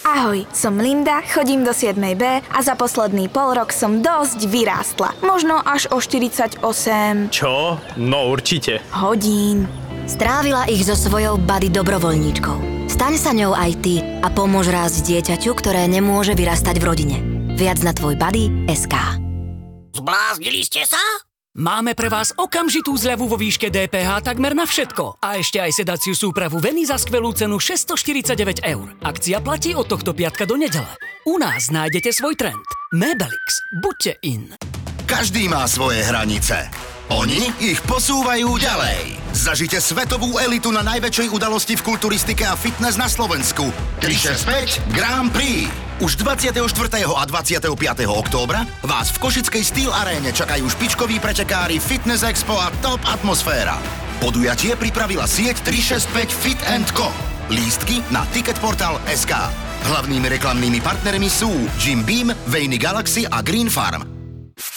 Ahoj, som Linda, chodím do 7B a za posledný pol rok som dosť vyrástla. Možno až o 48... Čo? No určite. Hodín. Strávila ich so svojou buddy dobrovoľníčkou. Staň sa ňou aj ty a pomôž rásť dieťaťu, ktoré nemôže vyrastať v rodine. Viac na tvojbuddy.sk. Zbláznili ste sa? Máme pre vás okamžitú zľavu vo výške DPH takmer na všetko. A ešte aj sedaciu súpravu Veny za skvelú cenu 649 €. Akcia platí od tohto piatka do nedele. U nás nájdete svoj trend. Mebelix. Buďte in. Každý má svoje hranice. Oni ich posúvajú ďalej. Zažite svetovú elitu na najväčšej udalosti v kulturistike a fitness na Slovensku. 365 Grand Prix. Už 24. a 25. októbra vás v košickej Steel Aréne čakajú špičkoví pretekári, Fitness Expo a top atmosféra. Podujatie pripravila sieť 365 Fit & Co. Lístky na ticketportal.sk. Hlavnými reklamnými partnermi sú Jim Beam, Vejny Galaxy a Green Farm.